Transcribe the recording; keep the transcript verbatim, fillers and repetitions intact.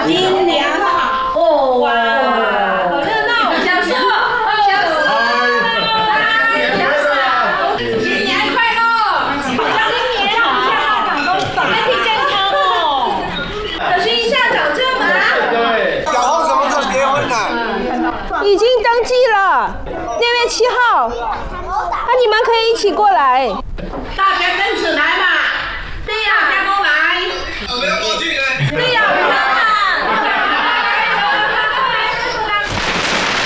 新娘好！哦，哇，好热闹！小树，小树，新年快乐！新年好，身体健康哦。可心校长这么对，小红什么时候结婚呢？ 已经登记了，六月七号。那你们可以一起过来。 大家跟起来。